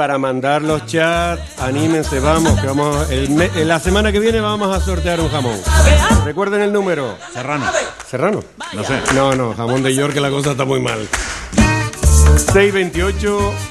Para mandar los chats, anímense, vamos, que vamos la semana que viene vamos a sortear un jamón. Recuerden el número. ¿Serrano? No sé. No, jamón de York, que la cosa está muy mal. 628